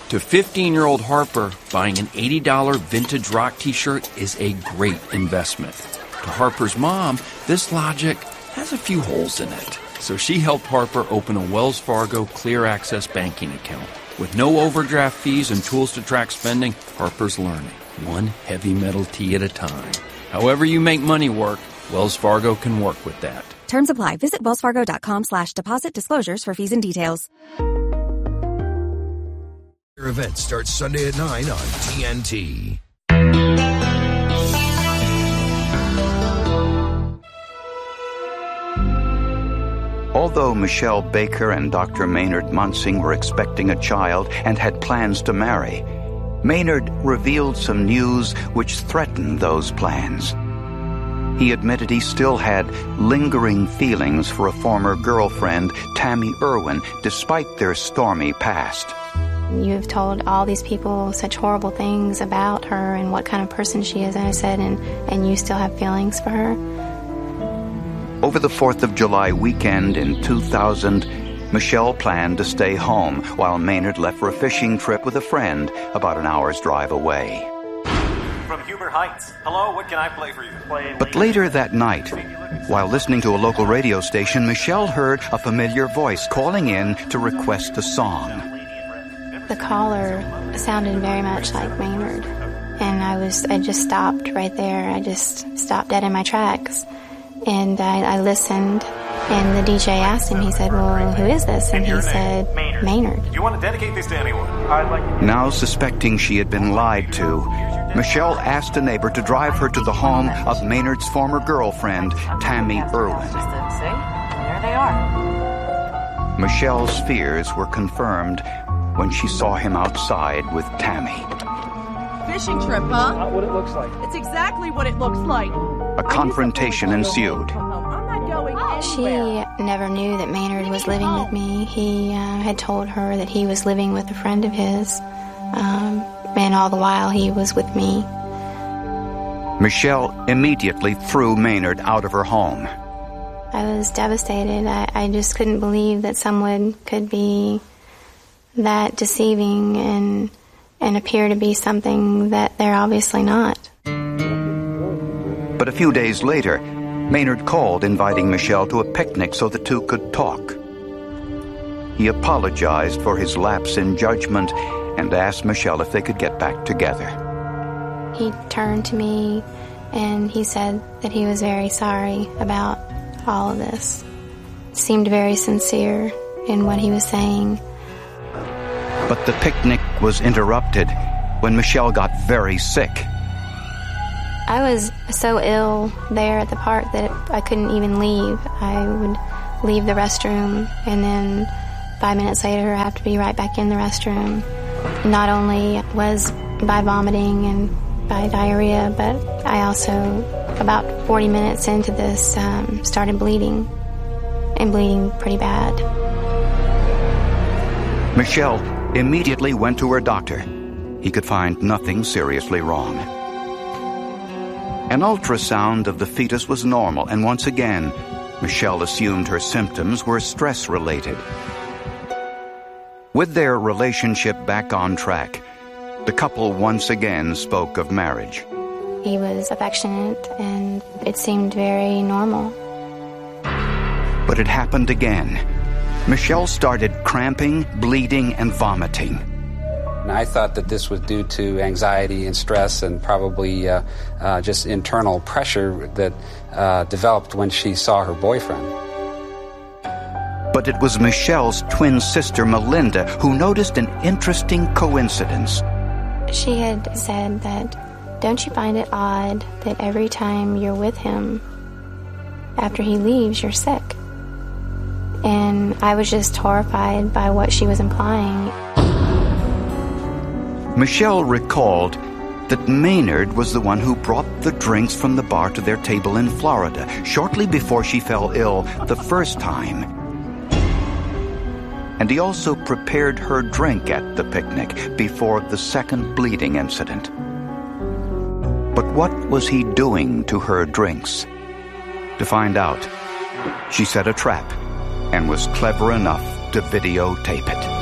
To 15-year-old Harper, buying an $80 vintage rock t-shirt is a great investment. To Harper's mom, this logic has a few holes in it. So she helped Harper open a Wells Fargo Clear Access banking account. With no overdraft fees and tools to track spending, Harper's learning, one heavy metal tea at a time. However you make money work, Wells Fargo can work with that. Terms apply. Visit wellsfargo.com/deposit disclosures for fees and details. Your event starts Sunday at 9 on TNT. Although Michelle Baker and Dr. Maynard Munsing were expecting a child and had plans to marry, Maynard revealed some news which threatened those plans. He admitted he still had lingering feelings for a former girlfriend, Tammy Irwin, despite their stormy past. You've told all these people such horrible things about her and what kind of person she is, and I said, and you still have feelings for her? Over the 4th of July weekend in 2000, Michelle planned to stay home while Maynard left for a fishing trip with a friend about an hour's drive away. From Huber Heights. Hello, what can I play for you? But later that night, while listening to a local radio station, Michelle heard a familiar voice calling in to request a song. The caller sounded very much like Maynard, and I just stopped right there. I just stopped dead in my tracks, and I listened, and the DJ asked him, he said, well, who is this? And he said, Maynard. Do you want to dedicate this to anyone? Now suspecting she had been lied to, Michelle asked a neighbor to drive her to the home of Maynard's former girlfriend, Tammy Irwin. There they are. Michelle's fears were confirmed when she saw him outside with Tammy. Fishing trip, huh? Not what it looks like. It's exactly what it looks like. A confrontation ensued. I'm not going anywhere. She never knew that Maynard was living with me. He had told her that he was living with a friend of his, and all the while he was with me. Michelle immediately threw Maynard out of her home. I was devastated. I just couldn't believe that someone could be that deceiving and appear to be something that they're obviously not. But a few days later, Maynard called inviting Michelle to a picnic so the two could talk. He apologized for his lapse in judgment and asked Michelle if they could get back together. He turned to me and he said that he was very sorry about all of this. Seemed very sincere in what he was saying. But the picnic was interrupted when Michelle got very sick. I was so ill there at the park that I couldn't even leave. I would leave the restroom and then 5 minutes later I have to be right back in the restroom. Not only was by vomiting and by diarrhea, but I also, about 40 minutes into this, started bleeding, and bleeding pretty bad. Michelle immediately went to her doctor. He could find nothing seriously wrong. An ultrasound of the fetus was normal, and once again, Michelle assumed her symptoms were stress-related. With their relationship back on track, the couple once again spoke of marriage. He was affectionate, and it seemed very normal. But it happened again. Michelle started cramping, bleeding, and vomiting. And I thought that this was due to anxiety and stress and probably just internal pressure that developed when she saw her boyfriend. But it was Michelle's twin sister, Melinda, who noticed an interesting coincidence. She had said that, don't you find it odd that every time you're with him, after he leaves, you're sick? And I was just horrified by what she was implying. Michelle recalled that Maynard was the one who brought the drinks from the bar to their table in Florida shortly before she fell ill the first time. And he also prepared her drink at the picnic before the second bleeding incident. But what was he doing to her drinks? To find out, she set a trap and was clever enough to videotape it.